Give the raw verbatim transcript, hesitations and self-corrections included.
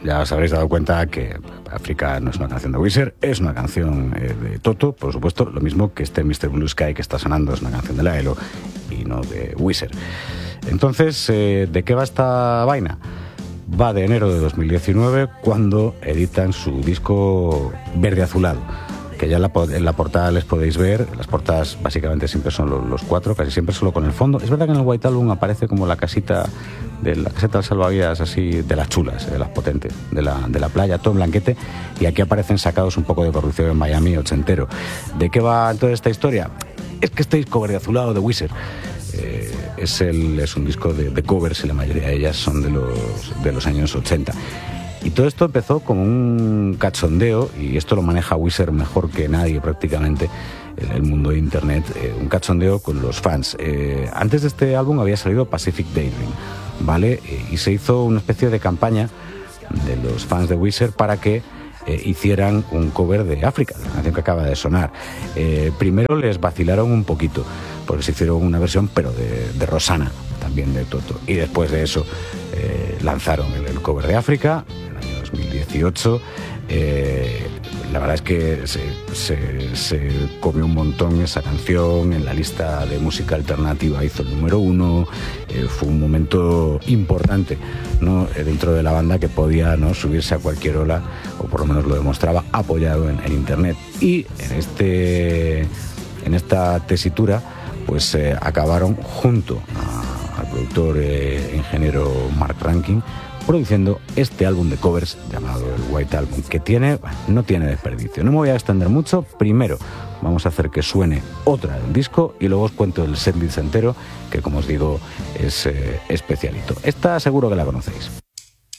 ya os habréis dado cuenta que África no es una canción de Weezer, es una canción eh, de Toto, por supuesto, lo mismo que este mister Blue Sky que está sonando es una canción de la ELO y no de Weezer. Entonces, eh, ¿de qué va esta vaina? Va de enero de dos mil diecinueve, cuando editan su disco Verde Azulado, que ya en la, en la portada les podéis ver. Las portadas básicamente siempre son los, los cuatro, casi siempre solo con el fondo. Es verdad que en el White Album aparece como la casita de la caseta del salvavidas, así, de las chulas, de las potentes, de la, de la playa, todo en blanquete, y aquí aparecen sacados un poco de corrupción en Miami ochentero. ¿De qué va toda esta historia? Es que este disco Verde Azulado de Weezer eh, es, el, es un disco de, de covers, y la mayoría de ellas son de los, de los años ochenta. Y todo esto empezó como un cachondeo, y esto lo maneja Weezer mejor que nadie prácticamente en el mundo de internet, eh, un cachondeo con los fans. Eh, antes de este álbum había salido Pacific Daydream, ¿vale? Eh, y se hizo una especie de campaña de los fans de Weezer para que eh, hicieran un cover de África, la canción que acaba de sonar. Eh, primero les vacilaron un poquito, porque se hicieron una versión, pero de, de Rosanna, también de Toto. Y después de eso eh, lanzaron el, el cover de África dos mil dieciocho. Eh, la verdad es que se, se, se comió un montón esa canción. En la lista de música alternativa hizo el número uno. Eh, fue un momento importante, ¿no?, dentro de la banda, que podía, ¿no?, subirse a cualquier ola, o por lo menos lo demostraba, apoyado en, en internet. Y en, este, en esta tesitura pues eh, acabaron junto a, al productor e ingeniero Mark Rankin produciendo este álbum de covers llamado el White Album, que tiene, bueno, no tiene desperdicio. No me voy a extender mucho. Primero vamos a hacer que suene otra del disco y luego os cuento el setlist entero, que, como os digo, es eh, especialito. Esta seguro que la conocéis.